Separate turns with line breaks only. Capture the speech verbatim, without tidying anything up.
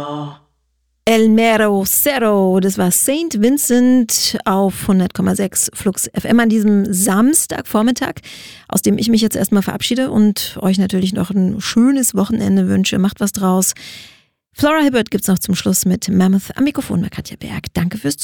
El Mero Cerro, das war Saint Vincent auf hundert Komma sechs Flux F M an diesem Samstagvormittag, aus dem ich mich jetzt erstmal verabschiede und euch natürlich noch ein schönes Wochenende wünsche. Macht was draus. Flora Hibbert gibt's noch zum Schluss mit Mammoth am Mikrofon bei Katja Berg. Danke fürs Zuhören.